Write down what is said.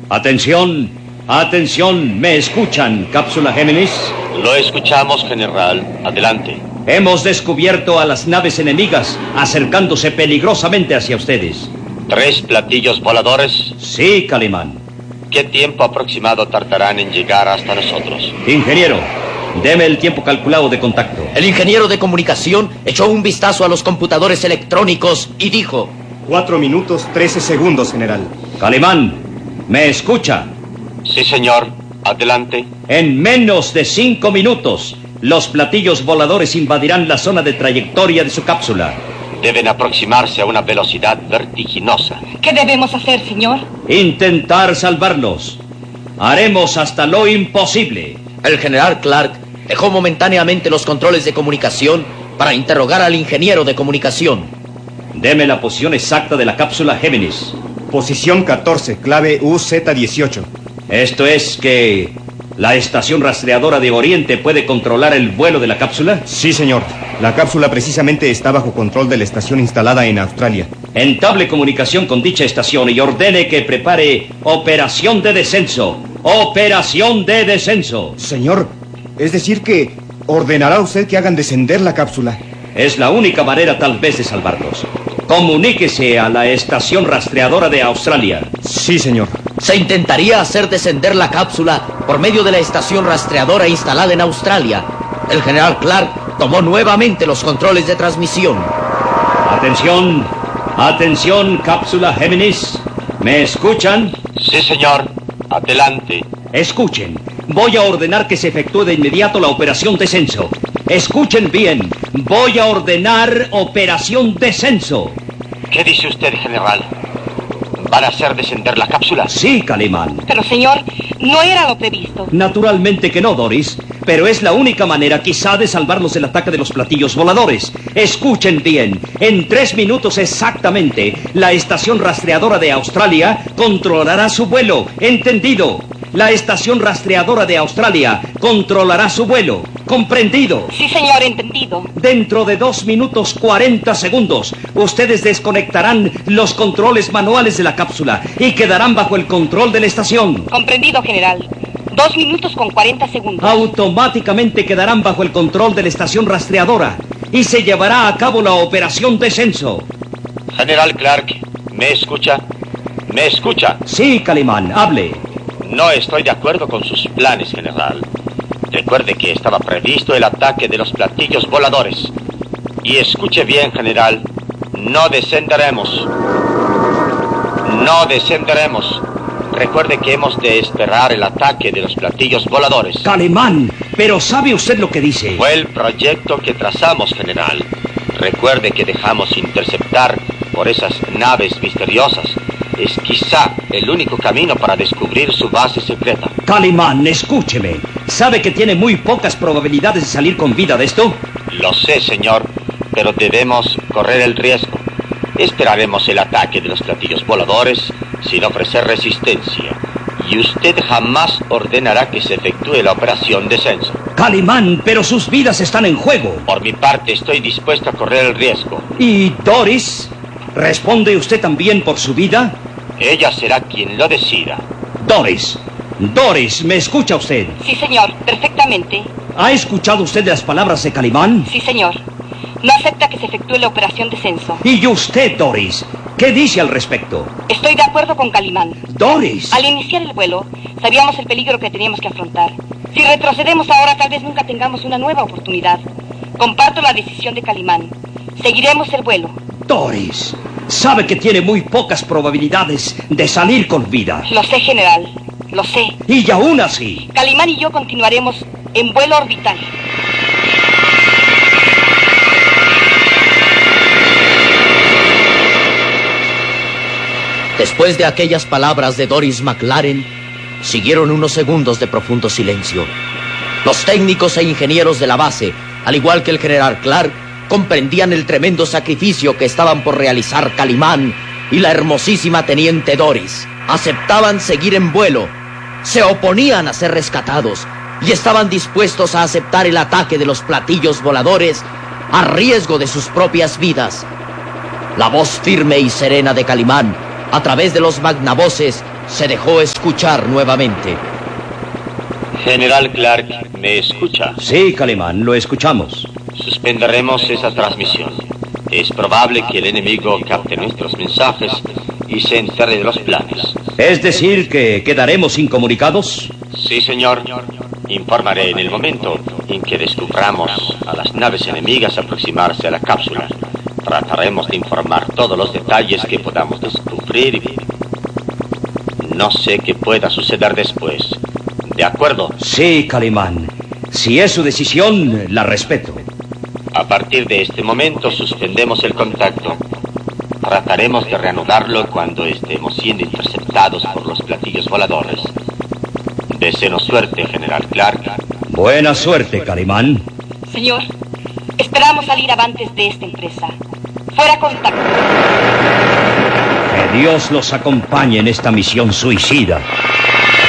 Atención, atención, ¿me escuchan, cápsula Géminis? Lo escuchamos, general. Adelante. Hemos descubierto a las naves enemigas acercándose peligrosamente hacia ustedes. 3 platillos voladores. Sí, Calimán. ¿Qué tiempo aproximado tardarán en llegar hasta nosotros? Ingeniero, deme el tiempo calculado de contacto. El ingeniero de comunicación echó un vistazo a los computadores electrónicos y dijo: 4 minutos 13 segundos, general. Calimán, ¿me escucha? Sí, señor. Adelante. En menos de 5 minutos, los platillos voladores invadirán la zona de trayectoria de su cápsula. Deben aproximarse a una velocidad vertiginosa. ¿Qué debemos hacer, señor? Intentar salvarlos. Haremos hasta lo imposible. El general Clark dejó momentáneamente los controles de comunicación para interrogar al ingeniero de comunicación. Deme la posición exacta de la cápsula Géminis. Posición 14, clave UZ18. ¿Esto es que la estación rastreadora de Oriente puede controlar el vuelo de la cápsula? Sí, señor. La cápsula precisamente está bajo control de la estación instalada en Australia. Entable comunicación con dicha estación y ordene que prepare operación de descenso. ¡Operación de descenso! Señor, es decir que ordenará usted que hagan descender la cápsula. Es la única manera tal vez de salvarlos. Comuníquese a la estación rastreadora de Australia. Sí, señor. Se intentaría hacer descender la cápsula por medio de la estación rastreadora instalada en Australia. El general Clark tomó nuevamente los controles de transmisión. Atención, atención, cápsula Géminis. ¿Me escuchan? Sí, señor. Adelante. Escuchen. Voy a ordenar que se efectúe de inmediato la operación descenso. Escuchen bien. Voy a ordenar operación descenso. ¿Qué dice usted, general? ¿Van a hacer descender la cápsula? Sí, Calimán. Pero, señor, no era lo previsto. Naturalmente que no, Doris. Pero es la única manera, quizá, de salvarnos del ataque de los platillos voladores. Escuchen bien. En 3 minutos exactamente, la estación rastreadora de Australia controlará su vuelo. ¿Entendido? La estación rastreadora de Australia controlará su vuelo. ¿Comprendido? Sí, señor, entendido. Dentro de 2 minutos 40 segundos, ustedes desconectarán los controles manuales de la cápsula y quedarán bajo el control de la estación. Comprendido, general. 2 minutos con 40 segundos. Automáticamente quedarán bajo el control de la estación rastreadora y se llevará a cabo la operación descenso. General Clark, ¿me escucha? ¿Me escucha? Sí, Calimán, hable. No estoy de acuerdo con sus planes, general. Recuerde que estaba previsto el ataque de los platillos voladores. Y escuche bien, general. No descenderemos. No descenderemos. Recuerde que hemos de esperar el ataque de los platillos voladores. Calimán, pero ¿sabe usted lo que dice? Fue el proyecto que trazamos, general. Recuerde que dejamos interceptar por esas naves misteriosas. Es quizá el único camino para descubrir su base secreta. Calimán, escúcheme. ¿Sabe que tiene muy pocas probabilidades de salir con vida de esto? Lo sé, señor, pero debemos correr el riesgo. Esperaremos el ataque de los platillos voladores sin ofrecer resistencia. Y usted jamás ordenará que se efectúe la operación descenso. Calimán, pero sus vidas están en juego. Por mi parte, estoy dispuesto a correr el riesgo. ¿Y Doris? ¿Responde usted también por su vida? Ella será quien lo decida. Doris, ¿me escucha usted? Sí, señor, perfectamente. ¿Ha escuchado usted las palabras de Calimán? Sí, señor. No acepta que se efectúe la operación descenso. ¿Y usted, Doris? ¿Qué dice al respecto? Estoy de acuerdo con Calimán. Doris. Al iniciar el vuelo, sabíamos el peligro que teníamos que afrontar. Si retrocedemos ahora, tal vez nunca tengamos una nueva oportunidad. Comparto la decisión de Calimán. Seguiremos el vuelo. Doris, sabe que tiene muy pocas probabilidades de salir con vida. Lo sé, general. Lo sé. Y aún así. Calimán y yo continuaremos en vuelo orbital. Después de aquellas palabras de Doris McLaren, siguieron unos segundos de profundo silencio. Los técnicos e ingenieros de la base, al igual que el general Clark, comprendían el tremendo sacrificio que estaban por realizar Calimán y la hermosísima teniente Doris. Aceptaban seguir en vuelo, se oponían a ser rescatados y estaban dispuestos a aceptar el ataque de los platillos voladores a riesgo de sus propias vidas. La voz firme y serena de Calimán, a través de los magnavoces, se dejó escuchar nuevamente. General Clark, ¿me escucha? Sí, Calimán, lo escuchamos. Suspenderemos esa transmisión. Es probable que el enemigo capte nuestros mensajes y se entere de los planes. ¿Es decir que quedaremos incomunicados? Sí, señor. Informaré en el momento en que descubramos a las naves enemigas aproximarse a la cápsula. Trataremos de informar todos los detalles que podamos descubrir. No sé qué pueda suceder después. ¿De acuerdo? Sí, Calimán. Si es su decisión, la respeto. A partir de este momento suspendemos el contacto. Trataremos de reanudarlo cuando estemos siendo interceptados por los platillos voladores. Desenos suerte, General Clark. Buena suerte, Calimán. Señor, esperamos salir avantes de esta empresa. Fuera contacto. Que Dios los acompañe en esta misión suicida.